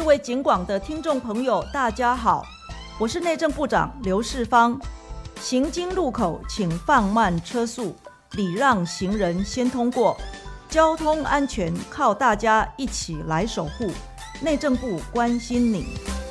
位警广的听众朋友，大家好，我是内政部长刘世芳。行经路口请放慢车速，礼让行人先通过。交通安全靠大家一起来守护，内政部关心你。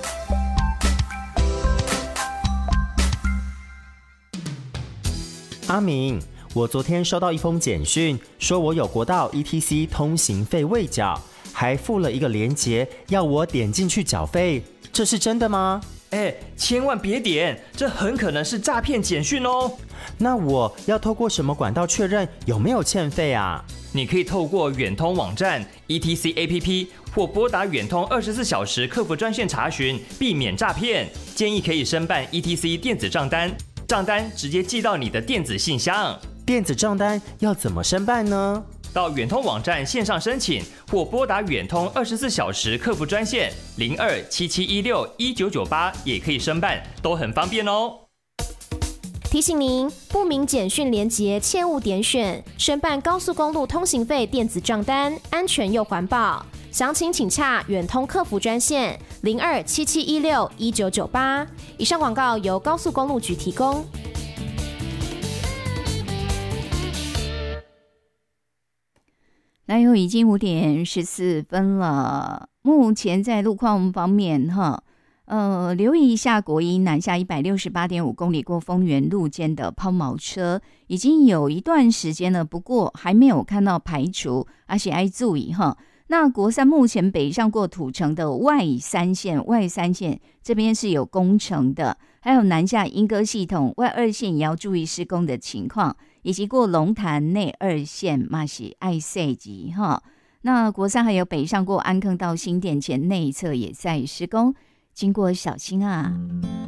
阿明，我昨天收到一封简讯，说我有国道 ETC 通行费未缴，还附了一个连结，要我点进去缴费，这是真的吗？ 千万别点，这很可能是诈骗简讯哦。 那我要透过什么管道确认有没有欠费啊？ 你可以透过远通网站、ETC APP 或拨打远通24小时客服专线查询，避免诈骗。建议可以申办 ETC 电子账单，账单直接寄到你的电子信箱。 电子账单要怎么申办呢？ 到远通网站线上申请，或拨打远通24小时客服专线0277161998也可以申办，都很方便哦。 提醒您，不明简讯连结切勿点选，申办高速公路通行费电子账单，安全又环保。详情请洽远通客服专线0277161998。以上广告由高速公路局提供。 那又已经5点14分了。目前在路况方面，留意一下国一南下168.5公里过丰原路肩的抛锚车，已经有一段时间了，不过还没有看到排除，而且要注意哈。那国三目前北上过土城的外三线这边是有工程的，还有南下莺歌系统外2线也要注意施工的情况，以及过龙潭内2线嘛是爱塞级哈。那国三还有北上过安坑到新店前内侧也在施工，经过小心啊。